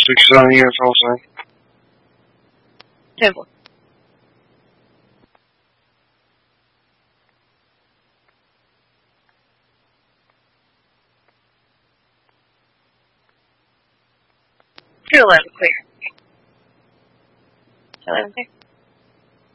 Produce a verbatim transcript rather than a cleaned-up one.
Six seven years old, sir. Ten four. Two eleven clear. Two eleven clear.